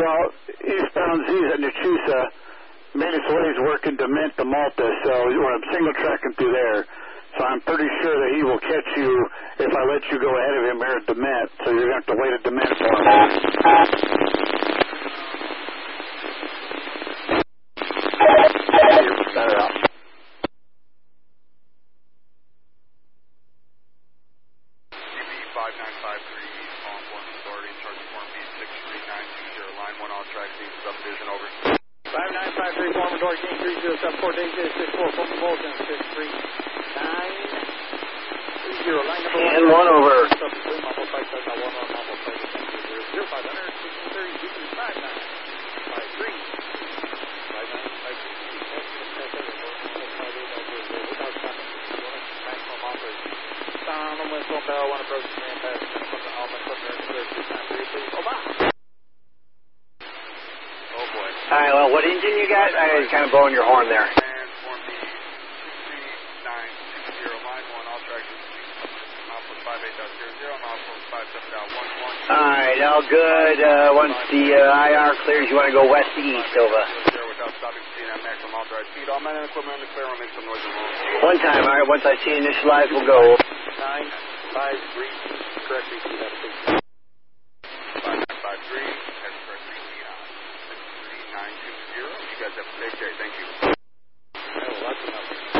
Well, eastbound Z's at Nuchusa, Minnesota's working to Mint to Malta, so we're single tracking through there. So I'm pretty sure that he will catch you if I let you go ahead of him here at the Mint, so you're going to have to wait at the Mint for him. Better out. Subdivision over. 5953, former door, King 3074, DJ 64, former Vulcan 63930, line number 1. And 1 over. Subdivision, Mumble 571, Mumble 570, 0500, 1630, 5953. 5953. Sound on Winslow Bell, 1 approach, man, pass, from the Alma, from there, 293, please, over. All right, well, what engine you got? I kind of blowing your horn there. Transform the 23920, line 1, all tracks, Mouthful 58.00, Mouthful 57.11. All right, all good. Once the IR clears, you want to go west to east, over. Without stopping, speed at maximum authorized speed. All men and equipment on the clear will make some noise and roll. One time, all right, once I see initialize, we'll go. 953, correct speed, that's 5953, that's correct speed. 920. You guys have a safe day. Thank you. Oh, that's enough.